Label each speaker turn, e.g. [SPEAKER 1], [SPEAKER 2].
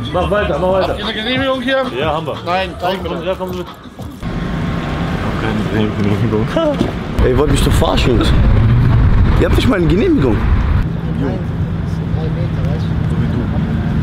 [SPEAKER 1] Mach weiter, mach weiter.
[SPEAKER 2] Habt ihr eine Genehmigung hier?
[SPEAKER 1] Ja, haben wir.
[SPEAKER 2] Nein, zeig bitte.
[SPEAKER 1] Ja, komm mit.
[SPEAKER 3] Keine Genehmigung. Ey, ihr wollt mich doch verarschen. Ihr habt nicht mal eine Genehmigung.
[SPEAKER 4] Nein, das sind 3 Meter, weißt du?